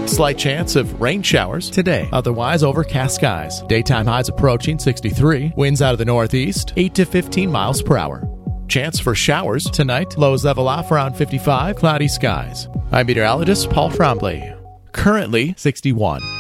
Slight chance of rain showers today. Otherwise, overcast skies. Daytime highs approaching 63. Winds out of the northeast, 8 to 15 miles per hour. Chance for showers tonight. Lows level off around 55. Cloudy skies. I'm meteorologist Paul Trombley. Currently 61.